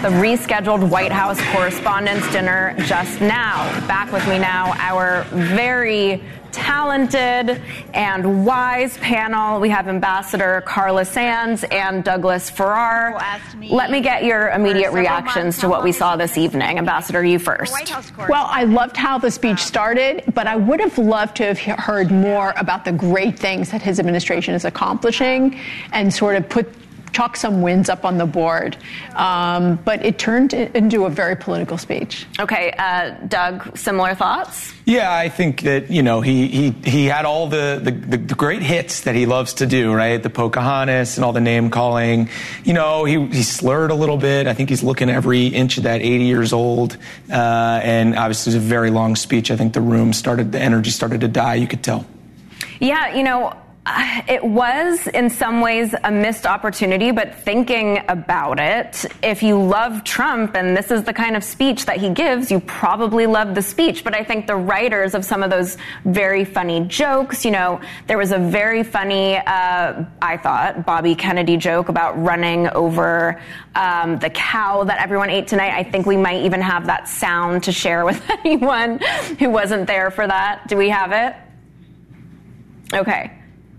the rescheduled White House Correspondents' Dinner just now. Back with me now, our very talented and wise panel. We have Ambassador Carla Sands and Douglas Farrar. Let me get your immediate reactions to what we saw this evening. Ambassador, you first. Well, I loved how the speech started, but I would have loved to have heard more about the great things that his administration is accomplishing and sort of chalk some wins up on the board. But it turned into a very political speech. Okay, Doug, similar thoughts? Yeah, I think that, he had all the great hits that he loves to do, right? The Pocahontas and all the name calling. He slurred a little bit. I think he's looking every inch of that 80 years old. And obviously it was a very long speech. I think the energy started to die, you could tell. Yeah, it was, in some ways, a missed opportunity, but thinking about it, if you love Trump and this is the kind of speech that he gives, you probably love the speech. But I think the writers of some of those very funny jokes, there was a very funny, I thought, Bobby Kennedy joke about running over the cow that everyone ate tonight. I think we might even have that sound to share with anyone who wasn't there for that. Do we have it? Okay.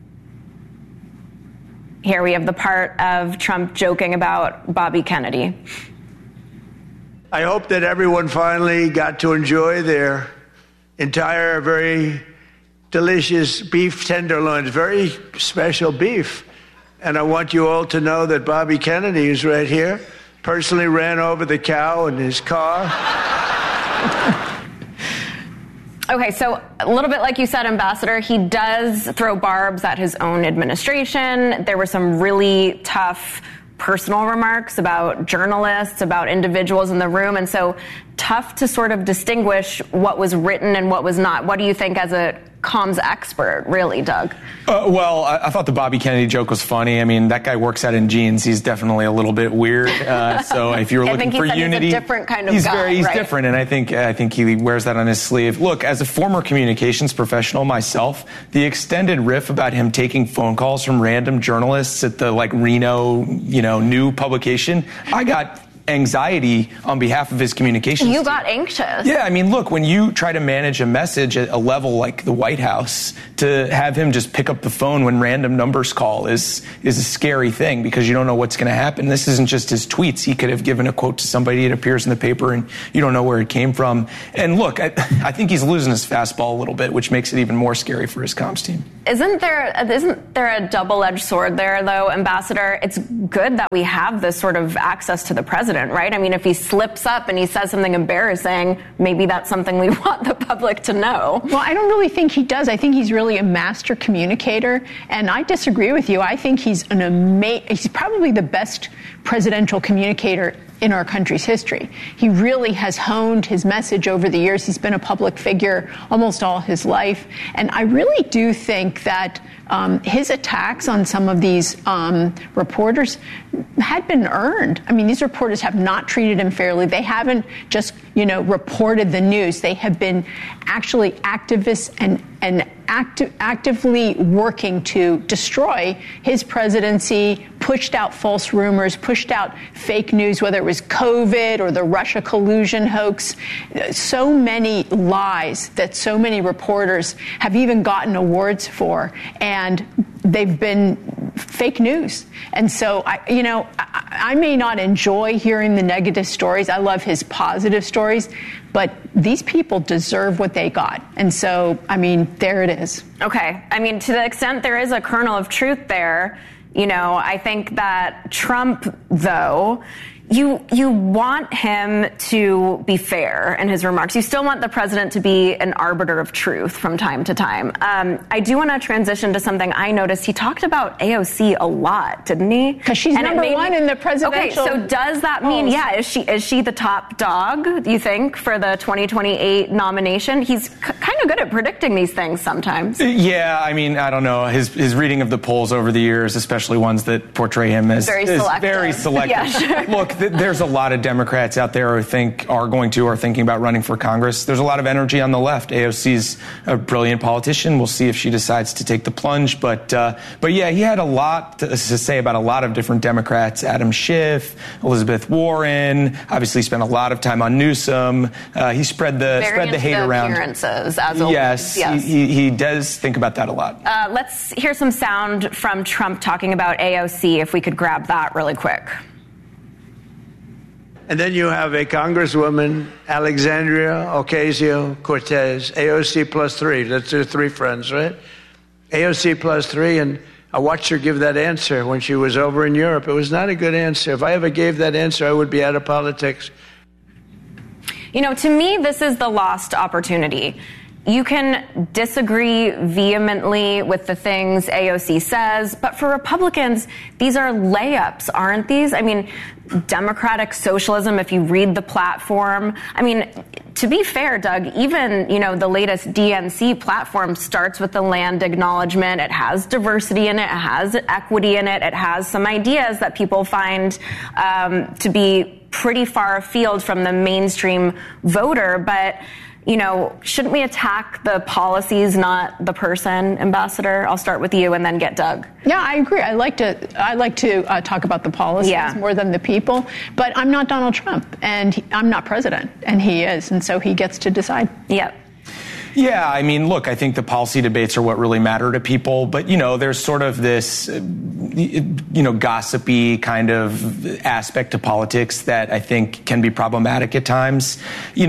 Here we have the part of Trump joking about Bobby Kennedy. I hope that everyone finally got to enjoy their entire, very delicious beef tenderloins, very special beef. And I want you all to know that Bobby Kennedy is right here, personally ran over the cow in his car. Okay, so a little bit like you said, Ambassador, he does throw barbs at his own administration. There were some really tough personal remarks about journalists, about individuals in the room, and so tough to sort of distinguish what was written and what was not. What do you think as a comms expert, really, Doug? Well, I thought the Bobby Kennedy joke was funny. I mean, that guy works out in jeans. He's definitely a little bit weird. So if you're looking for unity, he's a different kind of guy, he's right? different, and I think he wears that on his sleeve. Look, as a former communications professional myself, the extended riff about him taking phone calls from random journalists at the Reno, new publication, I got anxiety on behalf of his communications You team. got anxious. Yeah, I mean, look, when you try to manage a message at a level like the White House, to have him just pick up the phone when random numbers call is a scary thing because you don't know what's going to happen. This isn't just his tweets. He could have given a quote to somebody, it appears in the paper, and you don't know where it came from. And look, I think he's losing his fastball a little bit, which makes it even more scary for his comms team. Isn't there a double-edged sword there, though, Ambassador? It's good that we have this sort of access to the president, right? I mean, if he slips up and he says something embarrassing, maybe that's something we want the public to know. Well, I don't really think he does. I think he's really a master communicator, and I disagree with you. I think he's he's probably the best presidential communicator in our country's history. He really has honed his message over the years. He's been a public figure almost all his life. And I really do think that his attacks on some of these reporters had been earned. I mean, these reporters have not treated him fairly. They haven't just, reported the news. They have been actually activists and actively working to destroy his presidency, pushed out false rumors, pushed out fake news, whether it was COVID or the Russia collusion hoax. So many lies that so many reporters have even gotten awards for, and they've been fake news. And so, I may not enjoy hearing the negative stories. I love his positive stories. But these people deserve what they got. And so, there it is. Okay. To the extent there is a kernel of truth there, I think that Trump, though, you want him to be fair in his remarks. You still want the president to be an arbiter of truth from time to time. I do want to transition to something I noticed. He talked about AOC a lot, didn't he? Because she's number one in the presidential. Okay, so does that mean, is she the top dog, do you think, for the 2028 nomination? He's kind of good at predicting these things sometimes. Yeah, I don't know. His reading of the polls over the years, especially ones that portray him as very selective. Yeah, sure. Look, there's a lot of Democrats out there who are thinking about running for Congress. There's a lot of energy on the left. AOC's a brilliant politician. We'll see if she decides to take the plunge. But yeah, he had a lot to say about a lot of different Democrats. Adam Schiff, Elizabeth Warren, obviously spent a lot of time on Newsom. He spread the hate around. Appearances, as always. Yes. He does think about that a lot. Let's hear some sound from Trump talking about AOC, if we could grab that really quick. And then you have a Congresswoman, Alexandria Ocasio-Cortez, AOC plus 3. That's her 3 friends, right? AOC plus 3, and I watched her give that answer when she was over in Europe. It was not a good answer. If I ever gave that answer, I would be out of politics. To me, this is the lost opportunity. You can disagree vehemently with the things AOC says, but for Republicans, these are layups, aren't these? I mean, democratic socialism, if you read the platform. I mean, to be fair, Doug, even, the latest DNC platform starts with the land acknowledgement. It has diversity in it. It has equity in it. It has some ideas that people find to be pretty far afield from the mainstream voter. But shouldn't we attack the policies, not the person, Ambassador? I'll start with you and then get Doug. Yeah, I agree. I like to talk about the policies more than the people. But I'm not Donald Trump, and I'm not president, and he is, and so he gets to decide. Yep. Yeah, I mean, look, I think the policy debates are what really matter to people. But, there's sort of this, gossipy kind of aspect to politics that I think can be problematic at times.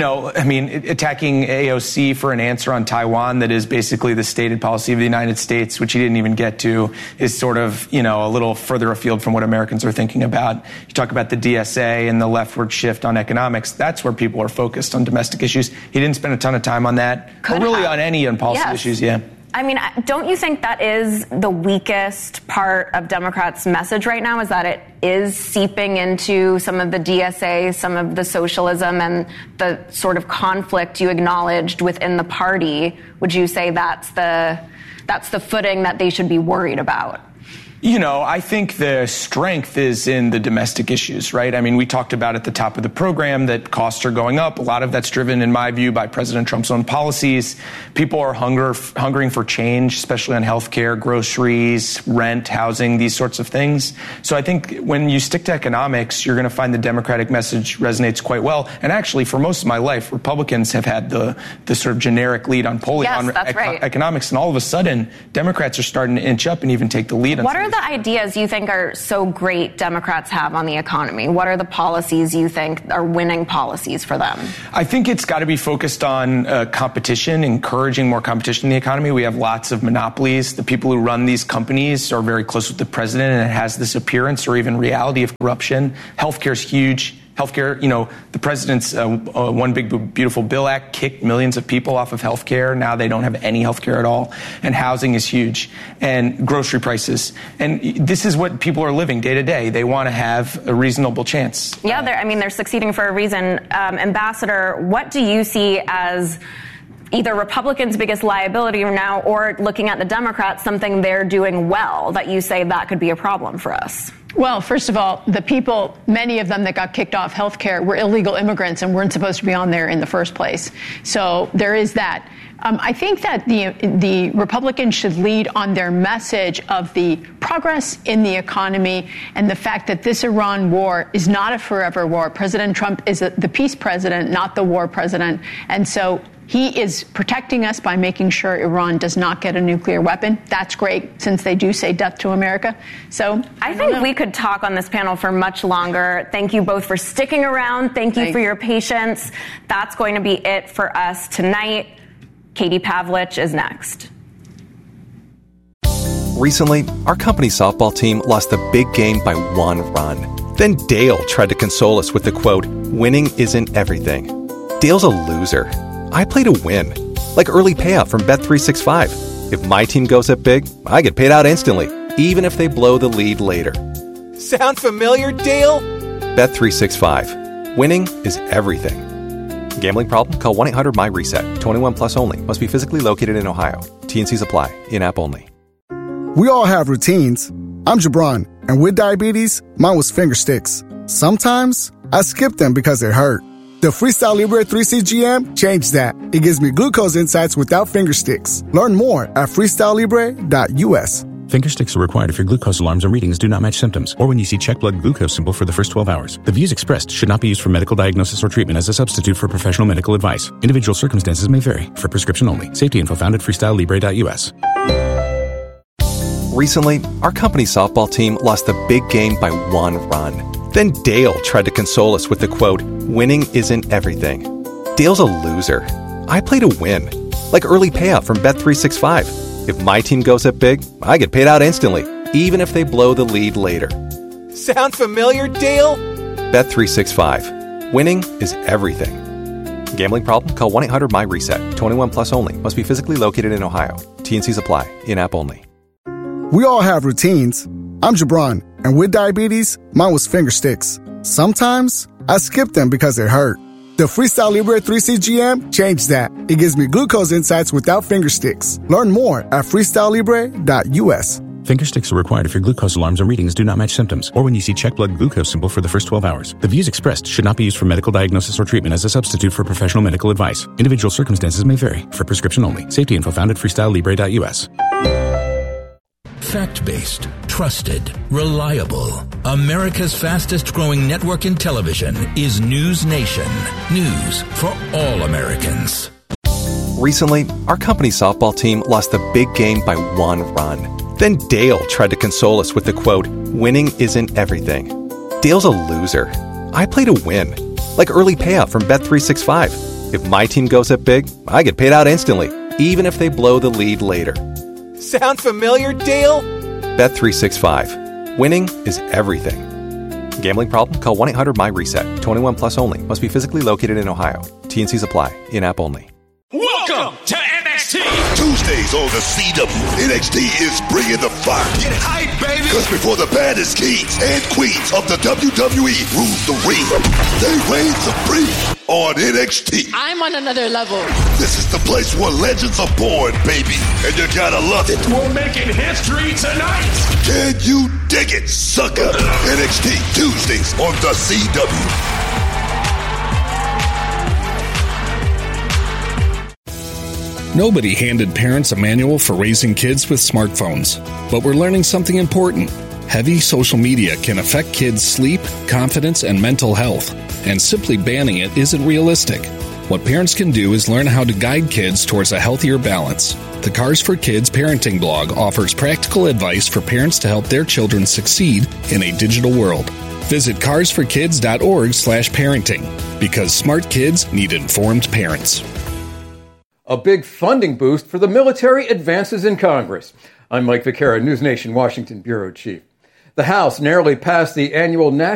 Attacking AOC for an answer on Taiwan that is basically the stated policy of the United States, which he didn't even get to, is sort of, a little further afield from what Americans are thinking about. You talk about the DSA and the leftward shift on economics. That's where people are focused on domestic issues. He didn't spend a ton of time on that. Really on policy issues, yeah. I mean, don't you think that is the weakest part of Democrats' message right now, is that it is seeping into some of the DSA, some of the socialism and the sort of conflict you acknowledged within the party? Would you say that's the footing that they should be worried about? I think the strength is in the domestic issues, right? I mean, we talked about at the top of the program that costs are going up. A lot of that's driven, in my view, by President Trump's own policies. People are hungering for change, especially on healthcare, groceries, rent, housing, these sorts of things. So I think when you stick to economics, you're going to find the Democratic message resonates quite well. And actually, for most of my life, Republicans have had the sort of generic lead on polling on economics. And all of a sudden, Democrats are starting to inch up and even take the lead. What are the ideas you think are so great Democrats have on the economy? What are the policies you think are winning policies for them? I think it's got to be focused on competition, encouraging more competition in the economy. We have lots of monopolies. The people who run these companies are very close with the president, and it has this appearance or even reality of corruption. Healthcare is huge. Healthcare, the president's One Big Beautiful Bill Act kicked millions of people off of healthcare. Now they don't have any healthcare at all. And housing is huge. And grocery prices. And this is what people are living day to day. They want to have a reasonable chance. Yeah, they're succeeding for a reason. Ambassador, what do you see as either Republicans' biggest liability now, or looking at the Democrats, something they're doing well that you say that could be a problem for us? Well, first of all, the people, many of them that got kicked off health care were illegal immigrants and weren't supposed to be on there in the first place. So there is that. I think that the Republicans should lead on their message of the progress in the economy and the fact that this Iran war is not a forever war. President Trump is the peace president, not the war president. And so he is protecting us by making sure Iran does not get a nuclear weapon. That's great, since they do say death to America. So I think we could talk on this panel for much longer. Thank you both for sticking around. Thank you for your patience. That's going to be it for us tonight. Katie Pavlich is next. Recently, our company softball team lost the big game by 1 run. Then Dale tried to console us with the quote, "Winning isn't everything." Dale's a loser. I play to win, like early payout from Bet365. If my team goes up big, I get paid out instantly, even if they blow the lead later. Sound familiar, Dale? Bet365. Winning is everything. Gambling problem? Call 1-800-MY-RESET. 21 plus only. Must be physically located in Ohio. T&Cs apply. In-app only. We all have routines. I'm Jabron, and with diabetes, mine was finger sticks. Sometimes I skip them because it hurt. The Freestyle Libre 3C GM changed that. It gives me glucose insights without finger sticks. Learn more at freestylelibre.us. Finger sticks are required if your glucose alarms or readings do not match symptoms, or when you see check blood glucose symbol for the first 12 hours. The views expressed should not be used for medical diagnosis or treatment as a substitute for professional medical advice. Individual circumstances may vary. For prescription only. Safety info found at freestylelibre.us. Recently, our company softball team lost the big game by 1 run. Then Dale tried to console us with the quote, "Winning isn't everything." Dale's a loser. I play to win. Like early payout from Bet365. If my team goes up big, I get paid out instantly, even if they blow the lead later. Sound familiar, Dale? Bet365. Winning is everything. Gambling problem? Call 1-800-MY-RESET. 21 plus only. Must be physically located in Ohio. T&Cs apply. In-app only. We all have routines. I'm Jabron, and with diabetes, mine was finger sticks. Sometimes I skip them because it hurt. The Freestyle Libre 3C GM changed that. It gives me glucose insights without finger sticks. Learn more at freestylelibre.us. Finger sticks are required if your glucose alarms or readings do not match symptoms, or when you see check blood glucose symbol for the first 12 hours. The views expressed should not be used for medical diagnosis or treatment as a substitute for professional medical advice. Individual circumstances may vary. For prescription only. Safety info found at freestylelibre.us. Fact-based, trusted, reliable. America's fastest-growing network in television is News Nation. News for all Americans. Recently, our company softball team lost the big game by 1 run. Then Dale tried to console us with the quote, "Winning isn't everything." Dale's a loser. I play to win. Like early payout from Bet365. If my team goes up big, I get paid out instantly, even if they blow the lead later. Sound familiar, Dale? Bet365. Winning is everything. Gambling problem? Call 1-800-MY-RESET. 21 plus only. Must be physically located in Ohio. T&Cs apply. In-app only. Welcome to NXT. Tuesdays on the CW. NXT is bringing the fire. Get hype, baby. Because before the baddest kings and queens of the WWE rule the ring, they reign supreme on NXT. I'm on another level. This is the place where legends are born, baby. And you gotta love it. We're making history tonight. Can you dig it, sucker? NXT Tuesdays on the CW. Nobody handed parents a manual for raising kids with smartphones. But we're learning something important. Heavy social media can affect kids' sleep, confidence, and mental health. And simply banning it isn't realistic. What parents can do is learn how to guide kids towards a healthier balance. The Cars for Kids parenting blog offers practical advice for parents to help their children succeed in a digital world. Visit carsforkids.org/parenting, because smart kids need informed parents. A big funding boost for the military advances in Congress. I'm Mike Vaquera, News Nation Washington Bureau Chief. The House narrowly passed the annual National